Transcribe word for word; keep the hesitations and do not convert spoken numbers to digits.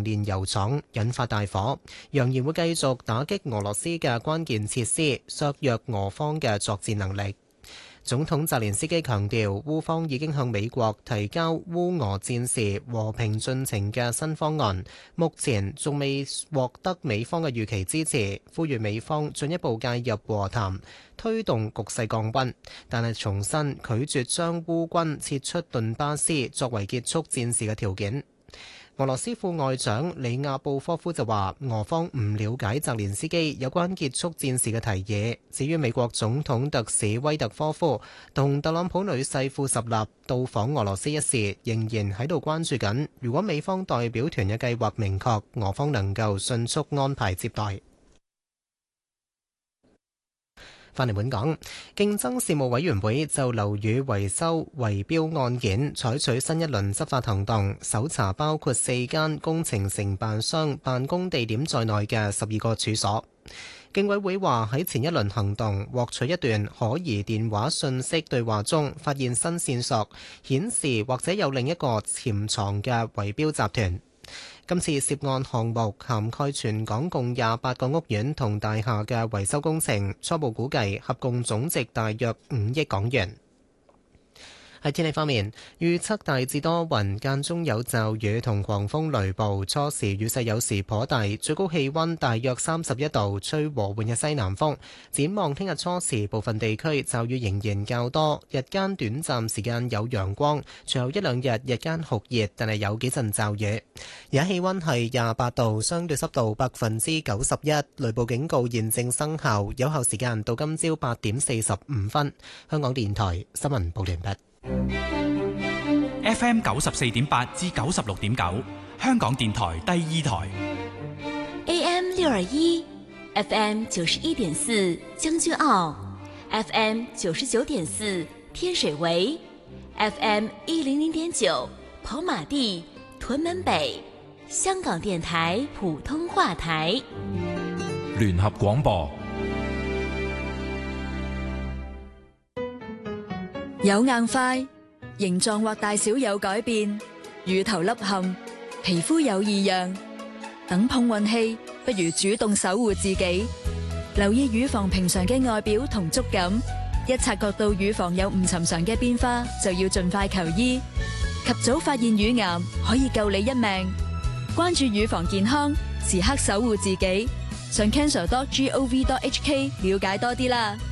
能煉油廠，引發大火，揚言會繼續打擊俄羅斯嘅關鍵設施，削弱俄方嘅作戰能力。總統澤連斯基強調，烏方已經向美國提交烏俄戰事和平進程嘅新方案，目前仲未獲得美方嘅預期支持，呼籲美方進一步介入和談，推動局勢降溫，但係重申拒絕將烏軍撤出頓巴斯作為結束戰事嘅條件。俄羅斯副外長里亞布科夫就話，俄方唔了解澤連斯基有關結束戰事嘅提議。至於美國總統特使威特科夫同特朗普女婿庫什納到訪俄羅斯一事，仍然喺度關注緊。如果美方代表團嘅計劃明確，俄方能夠迅速安排接待。翻嚟本港，競爭事務委員會就樓宇維修圍標案件採取新一輪執法行動，搜查包括四間工程承辦商辦公地點在內嘅十二個處所。競委會話喺前一輪行動獲取一段可疑電話訊息對話中，發現新線索，顯示或者有另一個潛藏嘅圍標集團。今次涉案項目涵蓋全港共廿八個屋苑同大廈嘅維修工程，初步估計合共總值大約五億港元。喺天氣方面，預測大致多雲，間中有驟雨同狂風雷暴，初時雨勢有時頗大，最高氣溫大約三十一度，吹和緩嘅西南風。展望聽日初時，部分地區驟雨仍然較多，日間短暫時間有陽光，隨後一兩日日間酷熱，但係有幾陣驟雨。而家氣溫係廿八度，相對濕度百分之九十一，雷暴警告現正生效，有效時間到今朝八點四十五分。香港電台新聞報完畢。 F M 九十四點八至九十六點九，香港電台第二台。 A M 六二一，F M 九十一點四將軍澳，F M 九十九點四天水圍，F M 一零零點九跑馬地、屯門北，香港電台普通話台。 聯合廣播。 有硬塊，形狀或大小有改變，乳頭凹陷，皮膚有異樣，等碰運氣，不如主動守護自己。留意乳房平常嘅外表同觸感，一察覺到乳房有唔尋常嘅變化，就要盡快求醫。及早發現乳癌，可以救你一命。關注乳房健康，時刻守護自己。上 cancer dot gov dot hk 了解多啲啦。